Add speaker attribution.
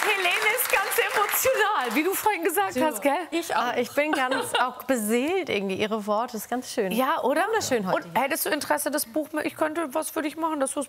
Speaker 1: Helene ist ganz emotional, wie du vorhin gesagt hast, gell?
Speaker 2: Ich auch. Ich bin ganz auch beseelt irgendwie. Ihre Worte ist ganz schön.
Speaker 1: Ja, oder?
Speaker 2: Wunderschön heute.
Speaker 1: Und hättest du Interesse, das Buch, ich könnte was für dich machen, dass du es